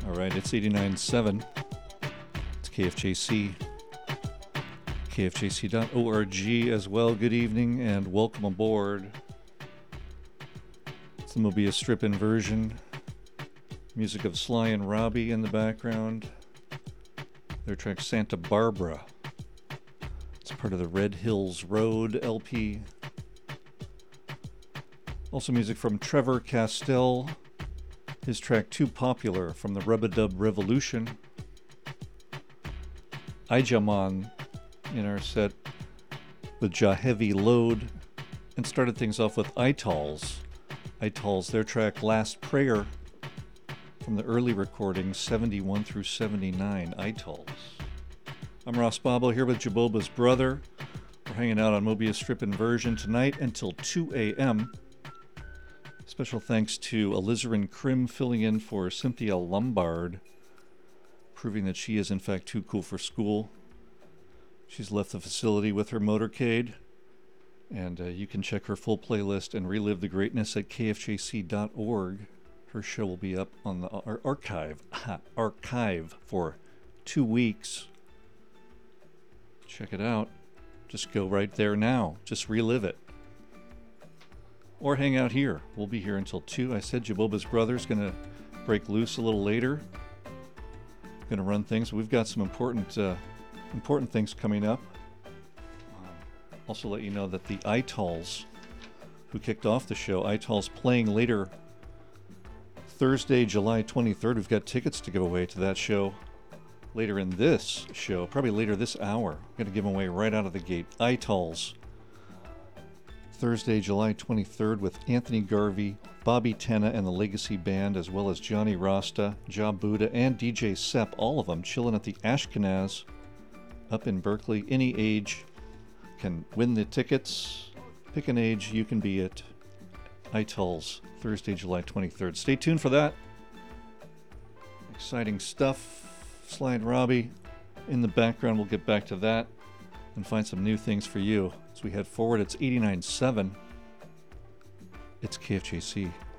All right, it's 89.7. It's KFJC. KFJC.org as well. Good evening and welcome aboard. It's the Mobius Strip Inversion. Music of Sly and Robbie in the background. Their track Santa Barbara. It's part of the Red Hills Road LP. Also music from Trevor Castell. His track Too Popular from the Rub-a-Dub Revolution. Ijaman in our set with Jaheavy Load, and started things off with Itals. Itals, their track Last Prayer from the early recordings 71 through 79. Itals. I'm Ross Bobbo here with Jaboba's brother. We're hanging out on Mobius Strip Inversion tonight until 2 a.m. Special thanks to Alizarin Krim filling in for Cynthia Lombard, proving that she is in fact too cool for school. She's left the facility with her motorcade, and you can check her full playlist and relive the greatness at kfjc.org. Her show will be up on the archive for 2 weeks. Check it out. Just go right there now. Just relive it. Or hang out here. We'll be here until 2. I said Jaboba's brother's going to break loose a little later. Going to run things. We've got some important things coming up. Also let you know that the Itals, who kicked off the show, Itals playing later Thursday, July 23rd. We've got tickets to give away to that show later in this show, probably later this hour. I'm going to give them away right out of the gate. Itals. Thursday, July 23rd with Anthony Garvey, Bobby Tenna and the Legacy Band, as well as Johnny Rasta, Ja Buddha, and DJ Sepp, all of them chilling at the Ashkenaz up in Berkeley. Any age can win the tickets. Pick an age, you can be it. Itals, Thursday, July 23rd. Stay tuned for that. Exciting stuff. Sly and Robbie in the background. We'll get back to that and find some new things for you as we head forward. It's 89.7. It's KFJC.